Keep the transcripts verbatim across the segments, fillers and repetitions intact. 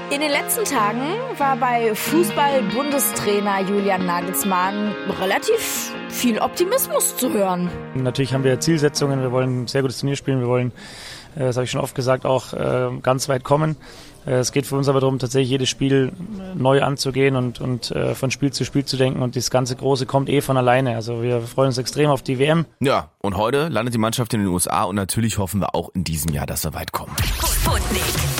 In den letzten Tagen war bei Fußball-Bundestrainer Julian Nagelsmann relativ viel Optimismus zu hören. Natürlich haben wir Zielsetzungen, wir wollen ein sehr gutes Turnier spielen, wir wollen, das habe ich schon oft gesagt, auch ganz weit kommen. Es geht für uns aber darum, tatsächlich jedes Spiel neu anzugehen und, und von Spiel zu Spiel zu denken, und das ganze Große kommt eh von alleine. Also wir freuen uns extrem auf die W M. Ja, und heute landet die Mannschaft in den U S A und natürlich hoffen wir auch in diesem Jahr, dass wir weit kommen. Sputnik.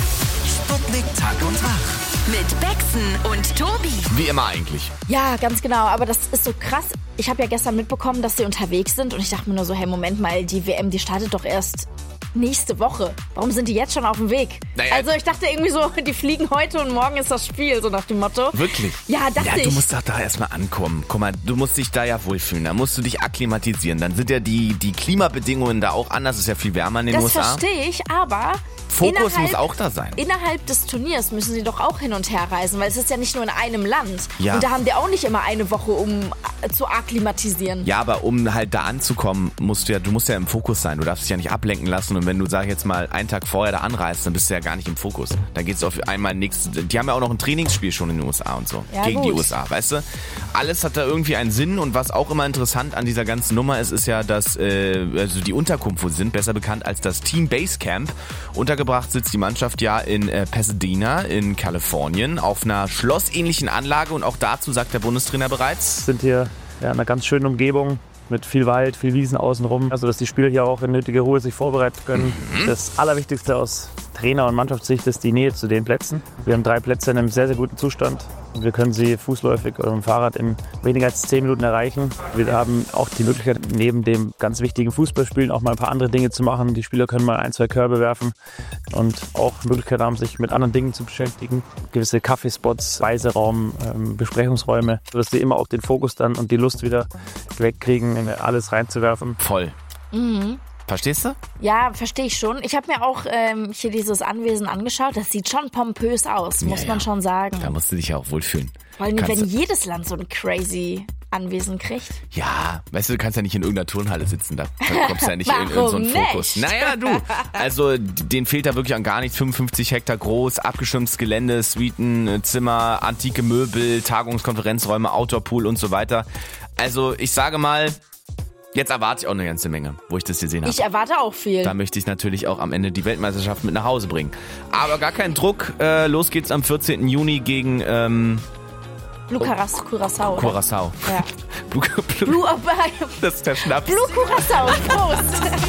Sputnik Tag und Tag. Mit Bexen und Tobi. Wie immer eigentlich. Ja, ganz genau, aber das ist so krass. Ich habe ja gestern mitbekommen, dass sie unterwegs sind, und ich dachte mir nur so, hey, Moment mal, die W M, die startet doch erst nächste Woche. Warum sind die jetzt schon auf dem Weg? Naja. Also ich dachte irgendwie so, die fliegen heute und morgen ist das Spiel, so nach dem Motto. Wirklich? Ja, dachte ja, ich. du musst doch da erstmal ankommen. Guck mal, du musst dich da ja wohlfühlen. Da musst du dich akklimatisieren. Dann sind ja die, die Klimabedingungen da auch anders. Es ist ja viel wärmer in den das U S A. Das verstehe ich, aber Fokus innerhalb, muss auch da sein. Innerhalb des Turniers müssen sie doch auch hin und her reisen, weil es ist ja nicht nur in einem Land. Ja. Und da haben die auch nicht immer eine Woche, um zu akklimatisieren. Ja, aber um halt da anzukommen, musst du ja, du musst ja im Fokus sein. Du darfst dich ja nicht ablenken lassen. Und wenn du, sag ich jetzt mal, einen Tag vorher da anreist, dann bist du ja gar nicht im Fokus. Dann geht's auf einmal nächstes. Die haben ja auch noch ein Trainingsspiel schon in den U S A und so. Ja, gegen gut. die U S A, weißt du? Alles hat da irgendwie einen Sinn. Und was auch immer interessant an dieser ganzen Nummer ist, ist ja, dass äh, also die Unterkunft, wo sie sind, besser bekannt als das Team Basecamp. Untergebracht sitzt die Mannschaft ja in äh, Pasadena in Kalifornien auf einer schlossähnlichen Anlage. Und auch dazu sagt der Bundestrainer bereits. Wir sind hier ja, in einer ganz schönen Umgebung mit viel Wald, viel Wiesen außenrum, also dass die Spieler hier auch in nötiger Ruhe sich vorbereiten können. Mhm. Das Allerwichtigste aus Trainer- und Mannschaftssicht ist die Nähe zu den Plätzen. Wir haben drei Plätze in einem sehr, sehr guten Zustand. Wir können sie fußläufig oder mit dem Fahrrad in weniger als zehn Minuten erreichen. Wir haben auch die Möglichkeit, neben dem ganz wichtigen Fußballspielen auch mal ein paar andere Dinge zu machen. Die Spieler können mal ein, zwei Körbe werfen und auch Möglichkeit haben, sich mit anderen Dingen zu beschäftigen. Gewisse Kaffeespots, Speiseraum, ähm, Besprechungsräume, sodass sie immer auch den Fokus dann und die Lust wieder wegkriegen, in alles reinzuwerfen. Voll. Mhm. Verstehst du? Ja, verstehe ich schon. Ich habe mir auch ähm, hier dieses Anwesen angeschaut. Das sieht schon pompös aus, muss ja, man ja. schon sagen. Da musst du dich ja auch wohlfühlen. Vor allem, Kannst wenn jedes Land so ein crazy Anwesen kriegt. Ja, weißt du, du kannst ja nicht in irgendeiner Turnhalle sitzen, da kommst du ja nicht in, in so einen Warum Fokus. nicht? Naja, du, also denen fehlt da wirklich an gar nichts. fünfundfünfzig Hektar groß, abgeschirmtes Gelände, Suiten, Zimmer, antike Möbel, Tagungskonferenzräume, Outdoor-Pool und so weiter. Also ich sage mal, jetzt erwarte ich auch eine ganze Menge, wo ich das gesehen habe. Ich erwarte auch viel. Da möchte ich natürlich auch am Ende die Weltmeisterschaft mit nach Hause bringen. Aber gar kein Druck. Äh, los geht's am vierzehnten Juni gegen ähm, Blue Curas- Curaçao. oder? Curaçao. Ja. Blue, Blue, Blue, das ist der Schnaps. Blue Curaçao. Prost.